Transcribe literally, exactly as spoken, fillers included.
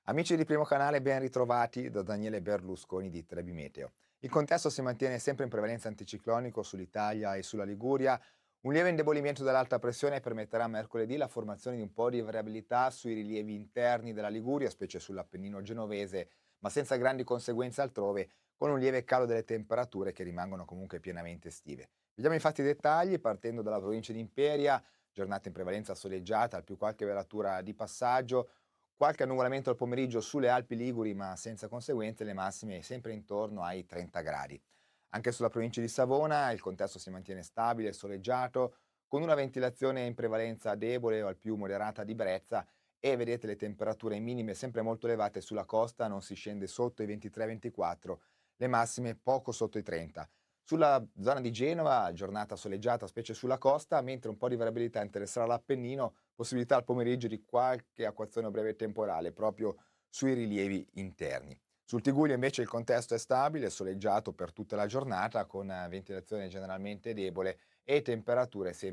Amici di Primo Canale, ben ritrovati da Daniele Berlusconi di Trebi Meteo. Il contesto si mantiene sempre in prevalenza anticiclonico sull'Italia e sulla Liguria. Un lieve indebolimento dell'alta pressione permetterà mercoledì la formazione di un po' di variabilità sui rilievi interni della Liguria, specie sull'Appennino genovese, ma senza grandi conseguenze altrove, con un lieve calo delle temperature che rimangono comunque pienamente estive. Vediamo infatti i dettagli partendo dalla provincia di Imperia, giornata in prevalenza soleggiata, al più qualche velatura di passaggio. Qualche annuvolamento al pomeriggio sulle Alpi Liguri, ma senza conseguenze, le massime sempre intorno ai trenta gradi. Anche sulla provincia di Savona il contesto si mantiene stabile e soleggiato, con una ventilazione in prevalenza debole o al più moderata di brezza e vedete le temperature minime sempre molto elevate sulla costa, non si scende sotto i ventitré ventiquattro, le massime poco sotto i trenta. Sulla zona di Genova, giornata soleggiata, specie sulla costa, mentre un po' di variabilità interesserà l'Appennino, possibilità al pomeriggio di qualche acquazzone a breve temporale proprio sui rilievi interni. Sul Tiguglio invece il contesto è stabile, soleggiato per tutta la giornata, con eh, ventilazione generalmente debole e temperature sempre